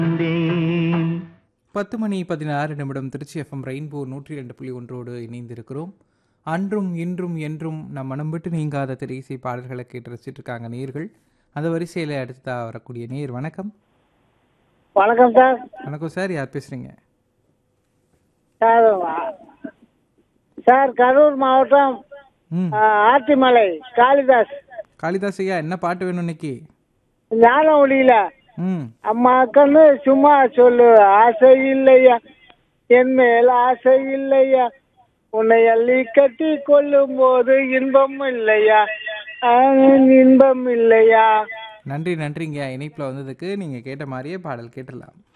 10:16 Trichy FM rainbow 102.1 இணைந்திருக்கிறோம். அன்றும் இன்றும் என்றும் நம் மனம் விட்டு நீங்காத திரையிசை பாடல்களை கேட்டு ரசிச்சுட்டு இருக்காங்க நேர்கள். அந்த வரிசையில் அடுத்ததா வரக்கூடிய நேர் வணக்கம். வணக்கம் சார். வணக்கம் சார், யார் பேசுறீங்க? சார் சார் கரூர் மாவட்டம் ஆத்திமலை காளிதாஸ். காளிதாஸ் ஐயா, என்ன பாட்டு வேணும் இன்னைக்கு? ஞான ஒளியில ம் அம்மா கண்ணு சும்மா சொல்லு, ஆசை இல்லையா என் மேல ஆசை இல்லையா, உன்னை அள்ளி கட்டி கொள்ளும் போது இன்பம் இல்லையா, இன்பம் இல்லையா. நன்றிங்க இணைப்பில் வந்ததுக்கு. நீங்கள் கேட்ட மாதிரியே பாடல் கேட்டுடலாம்.